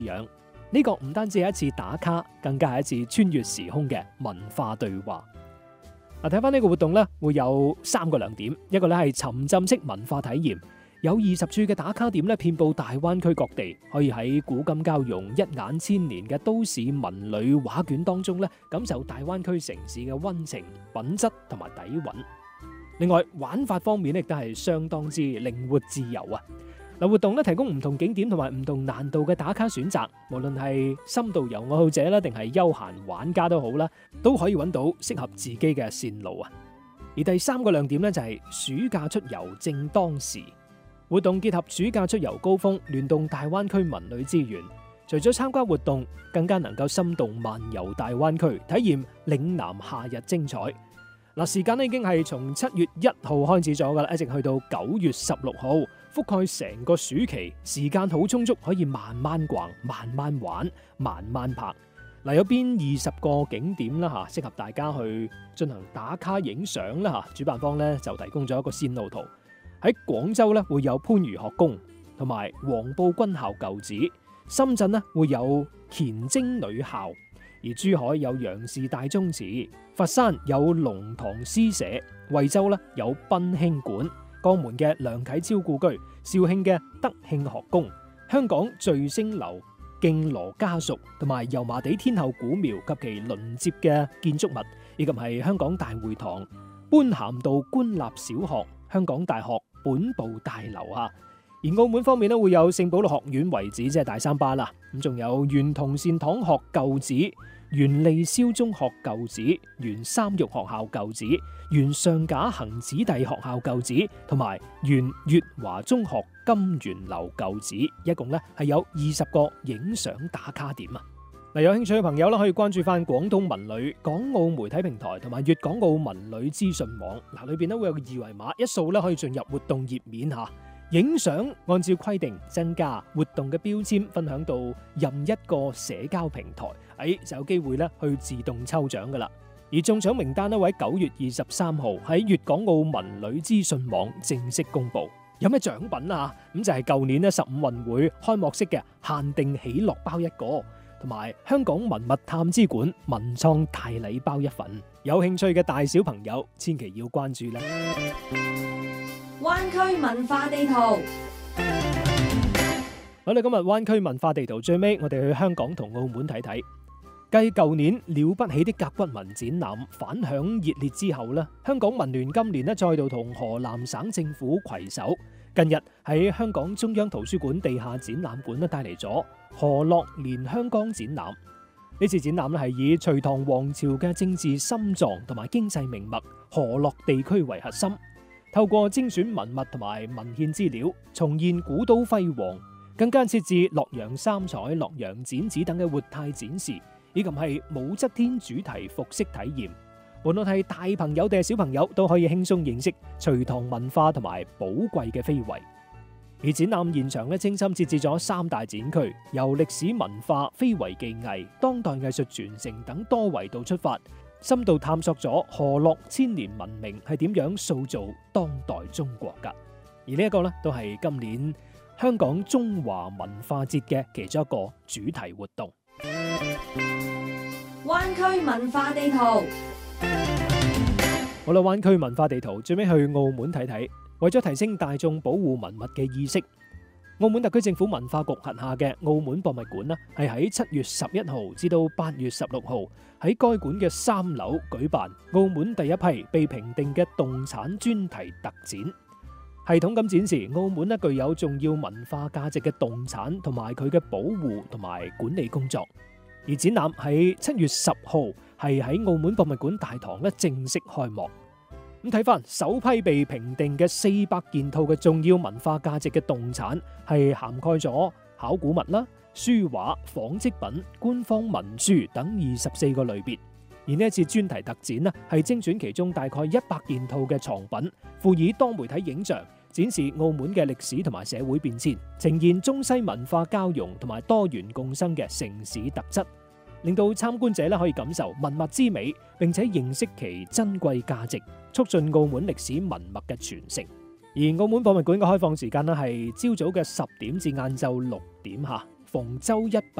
樣。呢個唔單止係一次打卡，更加係一次穿越時空嘅文化對話。睇翻呢個活動呢，會有3個亮點，一個呢係沉浸式文化體驗，有20處嘅打卡點呢，遍佈大灣區各地，可以喺古今交融、一眼千年嘅都市文旅畫卷當中呢，感受大灣區城市嘅溫情、品質同埋底蘊。另外玩法方面亦都係相當之靈活自由啊！活動咧提供唔同景點同埋唔同難度嘅打卡選擇，無論係深度遊愛好者啦，定係休閒玩家都好啦，都可以揾到適合自己嘅線路啊！而第3個亮點呢，就係暑假出遊正當時，活動結合暑假出遊高峰，聯動大灣區文旅資源，除咗參加活動，更加能夠心動漫遊大灣區，體驗嶺南夏日精彩。時間已經係從7月1號開始咗噶啦，一直去到9月16號，覆蓋成個暑期，時間好充足，可以慢慢逛、慢慢玩、慢慢拍。有邊20個景點啦嚇，適合大家去進行打卡影相啦嚇。主辦方咧就提供咗一個線路圖。喺廣州咧會有番禺學宮同埋黃埔軍校舊址，深圳咧會有乾征女校。而珠海有楊氏大宗祠，佛山有龍塘詩社，惠州咧有賓興館，江門嘅梁啟超故居，肇慶嘅德慶學宮，香港聚星樓、敬羅家屬同埋油麻地天后古廟及其鄰接嘅建築物，以及係香港大會堂、般咸道官立小學、香港大學本部大樓啊。而澳門方面咧會有聖保祿學院遺址，即係大三巴啦。咁仲有原同善堂學舊址、原利霄中學舊址、原三育學校舊址、原上架行子弟學校舊址，同埋原粵華中學金源樓舊址，一共咧係有20個影相打卡點啊！有興趣嘅朋友咧可以關注翻廣東文旅、港澳媒體平台同埋粵港澳文旅資訊網，裏邊咧會有個二維碼，一掃咧可以進入活動頁面吓。影相按照規定增加活動嘅標籤，分享到任一個社交平台，就有機會咧去自動抽獎噶啦。而中獎名單咧會喺9月23號喺粵港澳文旅資訊網正式公布。有咩獎品啊？咁就係舊年15運會開幕式嘅限定喜樂包1個，同埋香港文物探知館文創大禮包1份。有興趣嘅大小朋友千祈要關注啦！ 灣區文化地圖， 好啦，今日灣區文化地圖最尾，我哋去香港同澳門睇睇。繼舊年了不起的甲骨文展覽反響熱烈之後咧，香港文聯今年再度同河南省政府攜手，近日喺香港中央圖書館地下展覽館帶嚟咗河洛連香江展覽。呢次展覽係以隋唐王朝嘅政治心臟同埋經濟命脈河洛地區為核心，透過精選文物同埋文獻資料，重現古都輝煌，更加設置洛陽三彩、洛陽剪紙等嘅活態展示，以及係武則天主題服飾體驗。無論係大朋友定係小朋友，都可以輕鬆認識隋唐文化同埋寶貴嘅非遺。而展覽現場精心設置咗3大展區，由歷史文化、非遺技藝、當代藝術傳承等多維度出發，深度探索咗河洛千年文明係點樣塑造當代中國噶。而呢一個都係今年香港中華文化節嘅其中一個主題活動。 灣區文化地圖， 好啦，灣區文化地圖最尾去澳門睇睇。為咗提升大眾保護文物嘅意識，澳門特區政府文化局轄下嘅澳門博物館係喺7月11號至到8月16號喺該館嘅3樓舉辦澳門第一批被評定嘅動產專題特展，系統咁展示澳門具有重要文化價值嘅動產同埋佢嘅保護同埋管理工作。而展覽喺7月10號係喺澳門博物館大堂正式開幕。咁睇翻首批被評定嘅400件套嘅重要文化價值嘅動產，係涵蓋咗考古物啦、書畫、紡織品、官方文書等24個類別。而呢一次專題特展係精選其中大概100件套嘅藏品，輔以多媒體影像展示澳門嘅歷史同埋社會變遷，呈現中西文化交融同埋多元共生嘅城市特質，令到參觀者可以感受文物之美，並且認識其珍貴價值，促進澳門歷史文物嘅傳承。而澳門博物館嘅開放時間係朝早嘅10點至晏晝6點， 逢周一